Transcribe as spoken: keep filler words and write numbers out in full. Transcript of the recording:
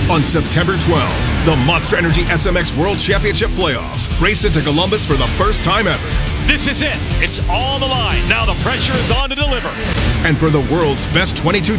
On September twelfth, the Monster Energy S M X World Championship Playoffs race into Columbus for the first time ever. This is it. It's all on the line. Now the pressure is on to deliver. And for the world's best twenty-two